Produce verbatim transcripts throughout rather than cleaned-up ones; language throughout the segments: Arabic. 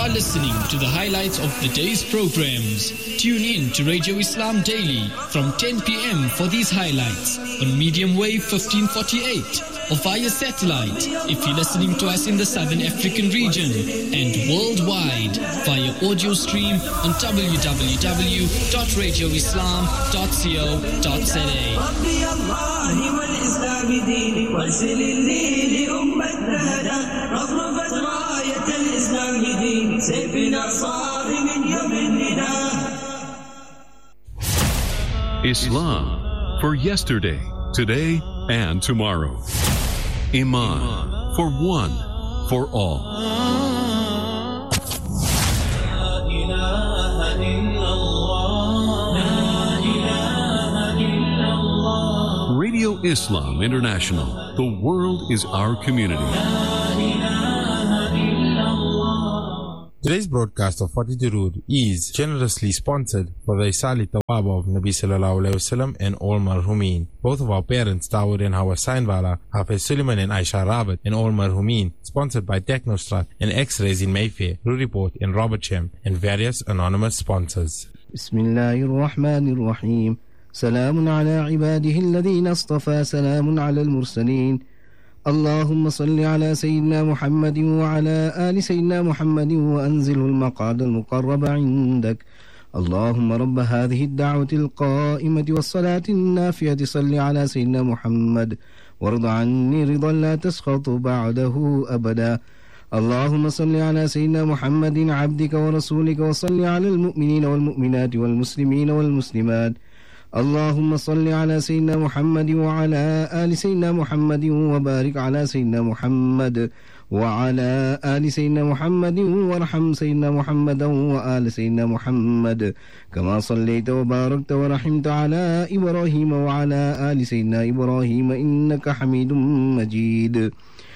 are listening to the highlights of the day's programs. Tune in to Radio Islam Daily from ten p.m. for these highlights on medium wave fifteen forty-eight or via satellite if you're listening to us in the Southern African region, and worldwide via audio stream on w w w dot radio islam dot co dot z a. Islam for yesterday, today, and tomorrow. Iman for one, for all. Radio Islam International. The world is our community. Today's broadcast of forty Durood is generously sponsored for the Isali Tawab of Nabi Sallallahu Alaihi Wasallam and all marhumin. Both of our parents, Dawood and Hawa Sainwala, Hafiz Suleiman and Aisha Rabat, and all marhumin. Sponsored by Technostrut and X-Rays in Mayfair, Ruriport and Robert Shem, and various anonymous sponsors. Bismillahirrahmanirrahim. Salamun ala ibadihi alladhina astafa. Salamun ala al-mursaleen. اللهم صل على سيدنا محمد وعلى آل سيدنا محمد وأنزله المقعد المقرب عندك. اللهم رب هذه الدعوة القائمة والصلاة النافية صل على سيدنا محمد وارض عني رضا لا تسخط بعده أبدا. اللهم صل على سيدنا محمد عبدك ورسولك وصل على المؤمنين والمؤمنات والمسلمين والمسلمات. اللهم صل على سيدنا محمد وعلى آل سيدنا محمد وبارك على سيدنا محمد وعلى آل سيدنا محمد وارحم سيدنا محمد وآل سيدنا محمد كما صليت وباركت ورحمت على إبراهيم وعلى آل سيدنا إبراهيم إنك حميد مجيد.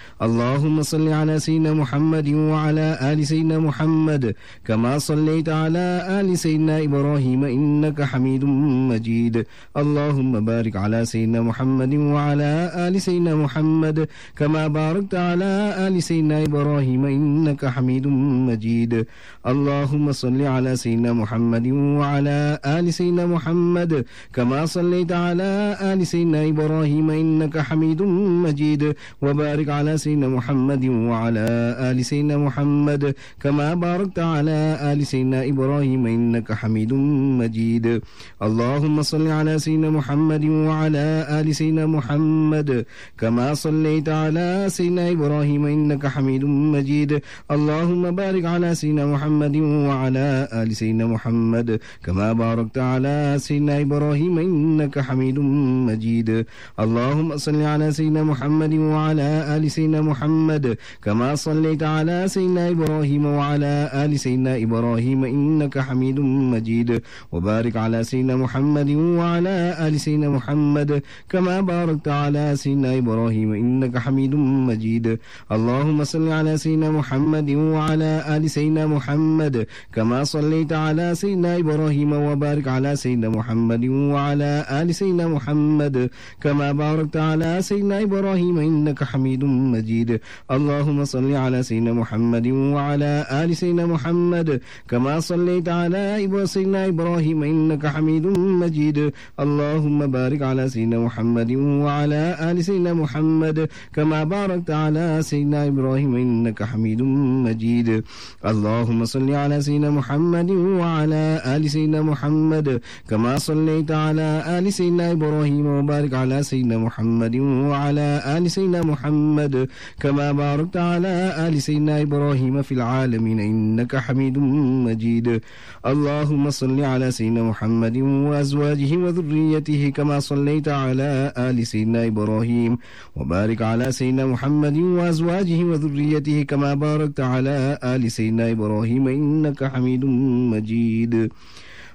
اللهم صل على سيدنا محمد وعلى آل سيدنا محمد كما صليت على آل سيدنا إبراهيم إنك حميد مجيد. اللهم بارك على سيدنا محمد وعلى آل سيدنا محمد كما باركت على آل سيدنا إبراهيم إنك حميد مجيد. اللهم صل على سيدنا محمد وعلى آل سيدنا محمد كما صليت على آل سيدنا إبراهيم إنك حميد مجيد. وبارك على سيدنا محمد وعلى آل سيدنا محمد كما باركت على آل سيدنا إبراهيم إنك حميد مجيد. اللهم صل على سيدنا محمد وعلى آل سيدنا محمد كما صليت على سيدنا إبراهيم إنك حميد مجيد. اللهم بارك على سيدنا محمد وعلى آل سيدنا محمد كما باركت على سيدنا إبراهيم إنك حميد مجيد. اللهم صل على سيدنا محمد وعلى آل سيدنا محمد كما صليت على سيدنا إبراهيم وعلى آل سيدنا إبراهيم إنك حميد مجيد. وبارك على سيدنا محمد وعلى آل سيدنا محمد كما باركت على سيدنا إبراهيم إنك حميد مجيد. اللهم صل على سيدنا محمد وعلى آل سيدنا محمد كما صليت على سيدنا إبراهيم وبارك على سيدنا محمد وعلى آل سيدنا محمد كما باركت على سيدنا إبراهيم إنك حميد مجيد. اللهم صل على سيدنا محمد وعلى آل سيدنا محمد كما صليت على سيدنا إبراهيم إنك حميد مجيد. اللهم بارك على سيدنا محمد وعلى آل سيدنا محمد كما باركت على سيدنا إبراهيم إنك حميد مجيد. اللهم صل على سيدنا محمد وعلى آل سيدنا محمد كما صليت على آل سيدنا إبراهيم وبارك على سيدنا محمد وعلى آل سيدنا محمد كما باركت على آل سيدنا إبراهيم في العالمين إنك حميد مجيد. اللهم صل على سيدنا محمد وأزواجه وذريته كما صليت على آل سيدنا إبراهيم وبارك على سيدنا محمد وأزواجه وذريته كما باركت على آل سيدنا إبراهيم إنك حميد مجيد.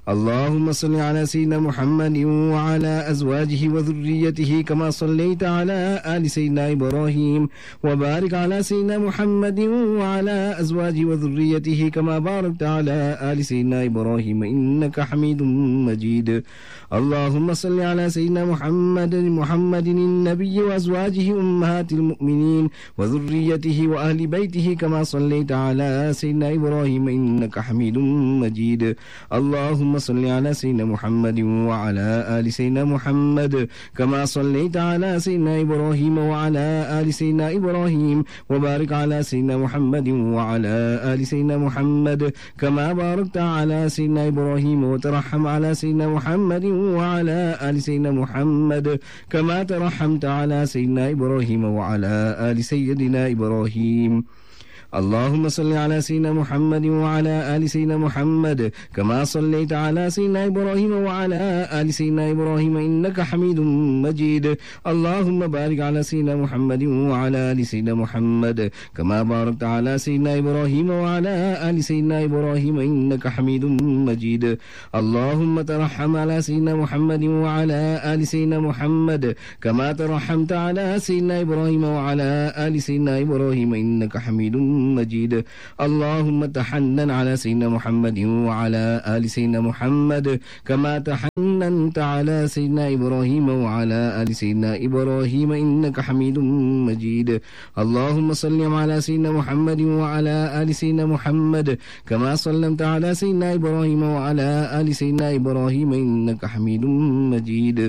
اللهم صل على سيدنا محمد وعلى أزواجه وذريته كما صليت على آل سيدنا إبراهيم وبارك على سيدنا محمد وعلى أزواجه وذريته كما باركت على آل سيدنا إبراهيم إنك حميد مجيد. اللهم صل على سيدنا محمد محمد النبي وأزواجه أمهات المؤمنين وذريته وأهل بيته كما صليت على سيدنا إبراهيم إنك حميد مجيد. اللهم صل على سيدنا محمد وعلى آل سيدنا محمد كما صليت على سيدنا إبراهيم وعلى آل سيدنا إبراهيم وبارك على سيدنا محمد وعلى آل سيدنا محمد كما باركت على سيدنا إبراهيم وترحم على سيدنا محمد وعلى آل سيدنا محمد كما ترحمت على سيدنا إبراهيم وعلى آل سيدنا إبراهيم. اللهم صل على سيدنا محمد وعلى آل سيدنا محمد كما صليت على سيدنا إبراهيم وعلى آل سيدنا إبراهيم إنك حميد مجيد. اللهم بارك على سيدنا محمد وعلى آل سيدنا محمد كما باركت على سيدنا إبراهيم وعلى آل سيدنا إبراهيم إنك حميد مجيد. اللهم ترحم على سيدنا محمد وعلى آل سيدنا محمد كما ترحمت على سيدنا إبراهيم وعلى آل سيدنا إبراهيم إنك حميد مجيد. اللهم تحنن على سيدنا محمد وعلى آل سيدنا محمد كما تحننت على سيدنا إبراهيم وعلى آل سيدنا إبراهيم إنك حميد مجيد. اللهم صل على سيدنا محمد وعلى آل سيدنا محمد كما صلمت على سيدنا إبراهيم وعلى آل سيدنا إبراهيم إنك حميد مجيد.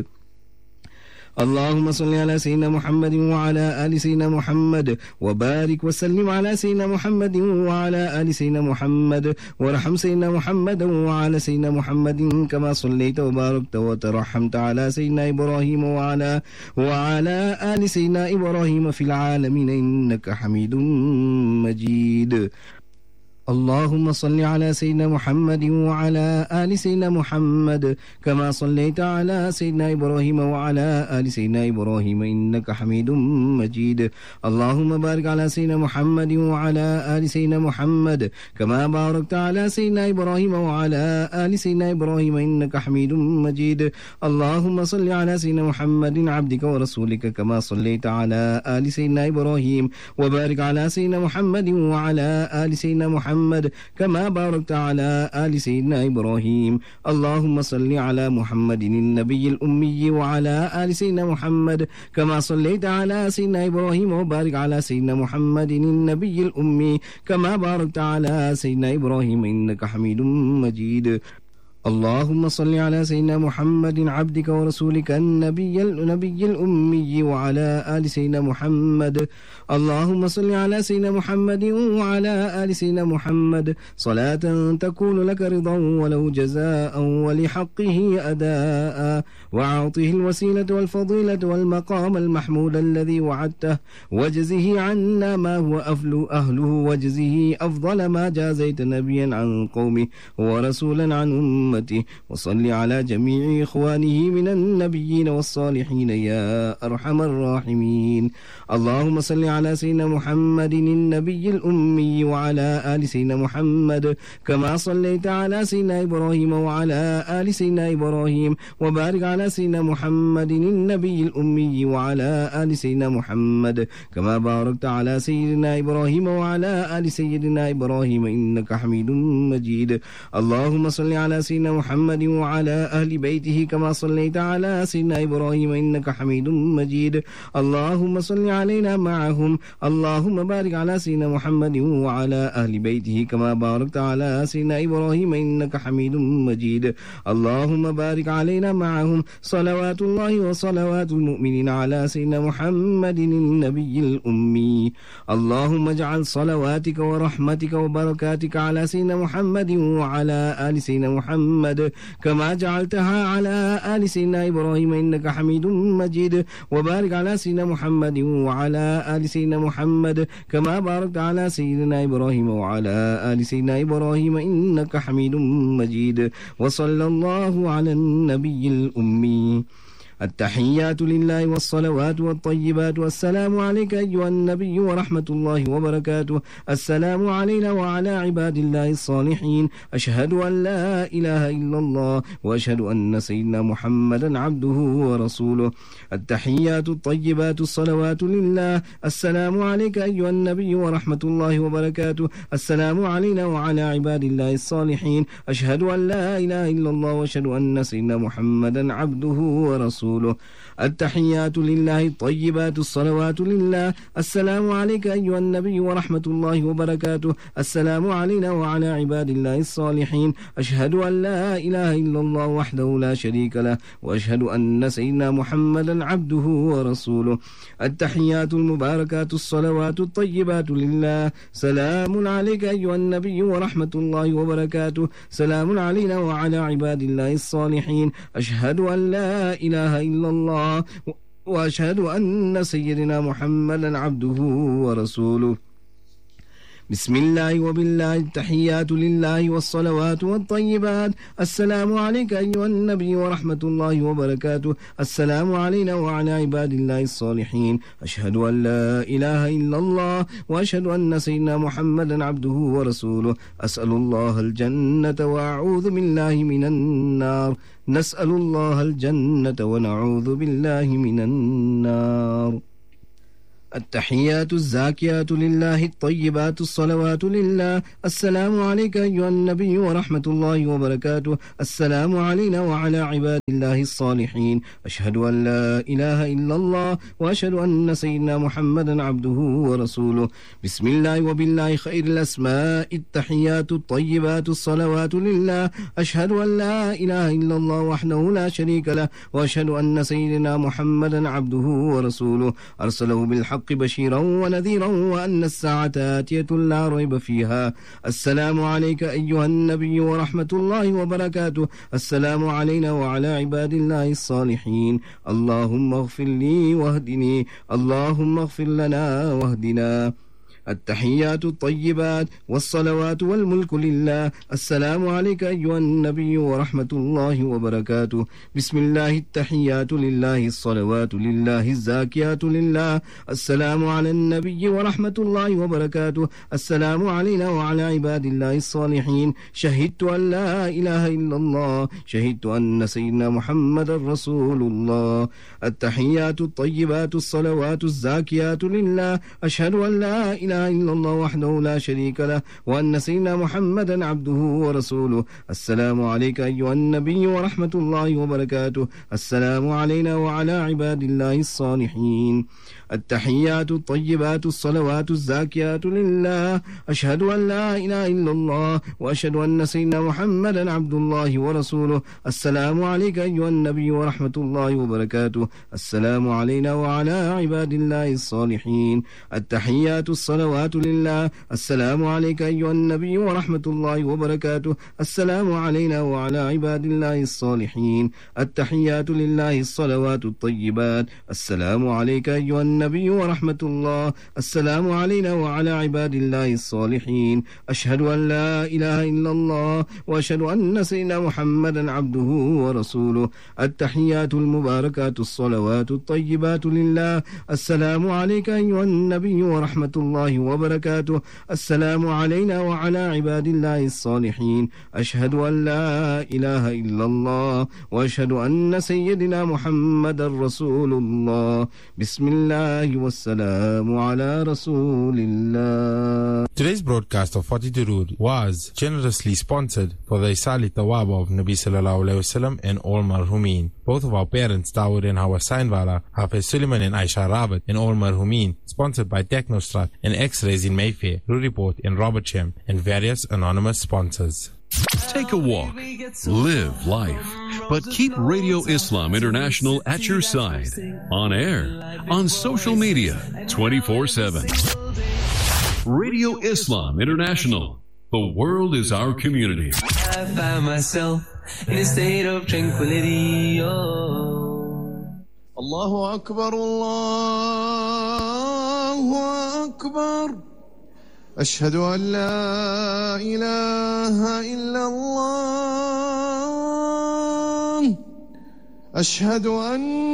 اللهم صل على سيدنا محمد وعلى آل سيدنا محمد وبارك وسلم على سيدنا محمد وعلى آل سيدنا محمد وارحم سيدنا محمد وعلى سيدنا محمد كما صليت وباركت وترحمت على سيدنا إبراهيم وعلى وعلى آل سيدنا إبراهيم في العالمين إنك حميد مجيد. اللهم صل على سيدنا محمد وعلى آل سيدنا محمد كما صليت على سيدنا إبراهيم وعلى آل سيدنا إبراهيم إنك حميد مجيد. اللهم بارك على سيدنا محمد وعلى آل سيدنا محمد كما باركت على سيدنا إبراهيم وعلى آل سيدنا إبراهيم إنك حميد مجيد. اللهم صل على سيدنا محمد عبدك ورسولك كما صليت على آل سيدنا إبراهيم وبارك على سيدنا محمد وعلى آل سيدنا محمد محمد كما باركت على آل سيدنا إبراهيم. اللهم صل على محمد النبي الأمي وعلى آل سيدنا محمد كما صليت على سيدنا إبراهيم وبارك على سيدنا محمد النبي الأمي كما باركت على سيدنا إبراهيم إنك حميد مجيد. اللهم صل على سيدنا محمد عبدك ورسولك النبي النبي الأمي وعلى آل سيدنا محمد. اللهم صل على سيدنا محمد وعلى آل سيدنا محمد صلاة تكون لك رضا ولو جزاء ولحقه أداء وأعطه الوسيلة والفضيلة والمقام المحمود الذي وعدته وجزه عنا ما هو أفل أهله وجزه أفضل ما جازيت نبيا عن قومه ورسولا عن أمه وصل على جميع إخوانه من النبيين والصالحين يا أرحم الراحمين. اللهم صل على سيدنا محمد النبي الأمي وعلى آل سيدنا محمد كما صليت على سيدنا إبراهيم وعلى آل سيدنا إبراهيم وبارك على سيدنا محمد النبي الأمي وعلى آل سيدنا محمد كما باركت على سيدنا إبراهيم وعلى آل سيدنا إبراهيم إنك حميد مجيد. اللهم صل على سيدنا محمد وعلى أهل بيته كما صليت على سيدنا إبراهيم إنك حميد مجيد. اللهم صل علينا معهم. اللهم بارك على سيدنا محمد وعلى أهل بيته كما باركت على سيدنا إبراهيم إنك حميد مجيد. اللهم بارك علينا معهم. صلوات الله وصلوات المؤمنين على سيدنا محمد النبي الأمي. اللهم اجعل صلواتك ورحمتك وبركاتك على سيدنا محمد وعلى آل سيدنا محمد كما جعلتها على آل سيدنا إبراهيم إنك حميد مجيد. وبارك على سيدنا محمد وعلى آل سيدنا محمد كما باركت على سيدنا إبراهيم وعلى آل سيدنا إبراهيم إنك حميد مجيد. وصلى الله على النبي الأمي. التحيات لله والصلوات والطيبات والسلام عليك أيها النبي ورحمة الله وبركاته. السلام علينا وعلى عباد الله الصالحين. أشهد أن لا إله إلا الله وأشهد أن سيدنا محمدا عبده ورسوله. التحيات الطيبات الصلوات لله. السلام عليك أيها النبي ورحمة الله وبركاته. السلام علينا وعلى عباد الله الصالحين. أشهد أن لا إله إلا الله وأشهد أن سيدنا محمدا عبده ورسوله. التحيات لله الطيبات الصلوات لله. السلام عليك أيها النبي ورحمة الله وبركاته. السلام علينا وعلى عباد الله الصالحين. أشهد أن لا إله إلا الله وحده لا شريك له وأشهد أن سيدنا محمدا عبده ورسوله. التحيات المباركات الصلوات الطيبات لله. سلام عليك أيها النبي ورحمة الله وبركاته. سلام علينا وعلى عباد الله الصالحين. أشهد أن لا إله إلا الله وأشهد أن سيدنا محمدا عبده ورسوله. بسم الله وبالله. التحيات لله والصلوات والطيبات. السلام عليك أيها النبي ورحمة الله وبركاته. السلام علينا وعلى عباد الله الصالحين. أشهد أن لا إله إلا الله وأشهد أن سيدنا محمدا عبده ورسوله. أسأل الله الجنة وأعوذ بالله من النار. نسأل الله الجنة ونعوذ بالله من النار. التحيات الزاكيات لله الطيبات الصلوات لله. السلام عليك أيها النبي ورحمة الله وبركاته. السلام علينا وعلى عباد الله الصالحين. أشهد أن لا إله إلا الله وأشهد أن سيدنا محمدا عبده ورسوله. بسم الله وبالله خير الأسماء. التحيات الطيبات الصلوات لله. أشهد أن لا إله إلا الله وحده لا شريك له وأشهد أن سيدنا محمدا عبده ورسوله. أرسله بالحق بشيرا ونذيرا وأن الساعة آتية لا ريب فيها. السلام عليك أيها النبي ورحمة الله وبركاته. السلام علينا وعلى عباد الله الصالحين. اللهم اغفر لي واهدني. اللهم اغفر لنا واهدنا. التحيات الطيبات والصلوات والملك لله. السلام عليك أيها النبي ورحمة الله وبركاته. بسم الله. التحيات لله الصلوات لله الزاكيات لله. السلام على النبي ورحمة الله وبركاته. السلام علينا وعلى عباد الله الصالحين. شهدت أن لا إله إلا الله. شهدت أن سيدنا محمد رسول الله. التحيات الطيبات الصلوات الزاكيات لله. أشهد أن لا إله إلا الله وحده لا شريك له وأن سيدنا محمدا عبده ورسوله. السلام عليك أيها النبي ورحمة الله وبركاته. السلام علينا وعلى عباد الله الصالحين. التحيات الطيبات الصلوات الزاكيات لله. أشهد أن لا إله إلا الله وأشهد أن سيدنا محمدا عبد الله ورسوله. السلام عليك أيها النبي ورحمة الله وبركاته. السلام علينا وعلى عباد الله الصالحين. التحيات الصلوات لله. السلام عليك أيها النبي ورحمة الله وبركاته. السلام علينا وعلى عباد الله الصالحين. التحيات لله الصلوات الطيبات. السلام عليك أيها النبي ورحمة الله. السلام علينا وعلى عباد الله الصالحين. أشهد أن لا إله إلا الله وأشهد أن سيدنا محمدا عبده ورسوله. التحيات المباركات الصلوات الطيبات لله. السلام عليك أيها النبي ورحمة الله وبركاته. السلام علينا وعلى عباد الله الصالحين. أشهد أن لا إله إلا الله وأشهد أن سيدنا محمد رسول الله. بسم الله والسلام على رسول الله. Today's broadcast of forty Durood was generously sponsored for the Isali Tawab of Nabi Sallallahu Alaihi Wasallam and all marhumin. Both of our parents, Dawood and Hawa Sainwala, Hafiz Suleiman and Aisha Rabat, and all marhumin, sponsored by Technostrat and X-Rays in Mayfair, Rue Report in Robertsham, and various anonymous sponsors. Take a walk, live life, but keep Radio Islam International at your side, on air, on social media, twenty-four seven. Radio Islam International. The world is our community. I find myself in a state of tranquility. Oh. Allahu Akbar, Allahu Akbar. أشهد أن لا إله إلا الله. أشهد أن